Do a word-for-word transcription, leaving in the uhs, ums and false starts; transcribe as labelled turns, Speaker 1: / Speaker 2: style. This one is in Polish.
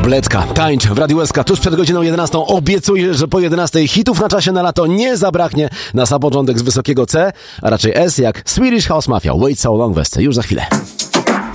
Speaker 1: Tabletka. Tańcz w Radiu S K tuż przed godziną jedenastą. Obiecuję, że po jedenastej hitów na czasie na lato nie zabraknie. Na sam początek z wysokiego C, a raczej S jak Swedish House Mafia. Wait So Long, Westy. Już za chwilę.